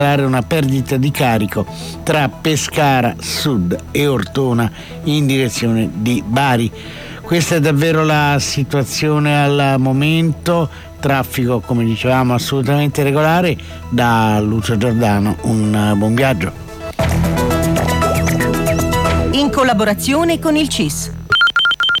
una perdita di carico tra Pescara Sud e Ortona in direzione di Bari. Questa è davvero la situazione al momento. Traffico, come dicevamo, assolutamente regolare. Da Lucio Giordano un buon viaggio. In collaborazione con il CIS.